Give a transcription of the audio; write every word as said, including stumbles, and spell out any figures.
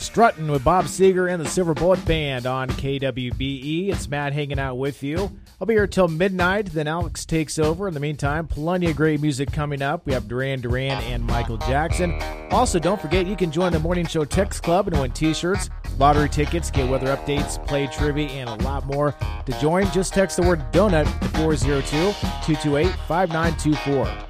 Strutting with Bob Seger and the Silver Bullet Band on K W B E. It's Matt hanging out with you. I'll be here till midnight, then Alex takes over. In the meantime, plenty of great music coming up. We have Duran Duran and Michael Jackson. Also, don't forget, you can join the Morning Show Text Club and win t-shirts, lottery tickets, get weather updates, play trivia, and a lot more. To join, just text the word donut to four zero two, two two eight, five nine two four.